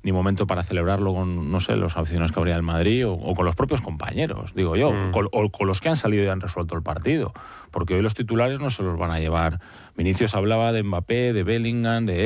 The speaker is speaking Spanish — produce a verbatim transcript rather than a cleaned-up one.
ni momento para celebrarlo con, no sé, los aficionados que habría del Madrid o, o con los propios compañeros, digo yo, mm. con, o con los que han salido y han resuelto el partido, porque hoy los titulares no se los van a llevar. Vinicius hablaba de Mbappé, de Bellingham, de